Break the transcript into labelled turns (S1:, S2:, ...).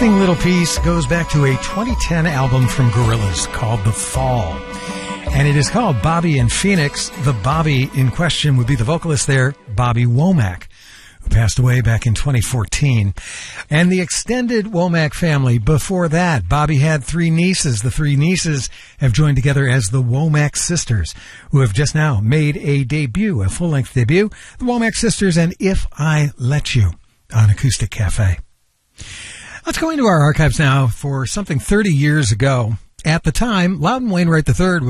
S1: Interesting little piece goes back to a 2010 album from Gorillaz called The Fall. And it is called Bobby and Phoenix. The Bobby in question would be the vocalist there, Bobby Womack, who passed away back in 2014. And the extended Womack family, before that, Bobby had three nieces. The three nieces have joined together as the Womack Sisters, who have just now made a debut, a full-length debut, the Womack Sisters and If I Let You on Acoustic Cafe. Let's go into our archives now for something 30 years ago. At the time, Loudon Wainwright III